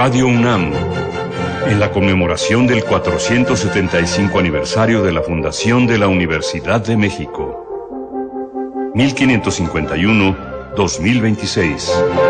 Radio UNAM, en la conmemoración del 475 aniversario de la fundación de la Universidad de México. 1551-2026.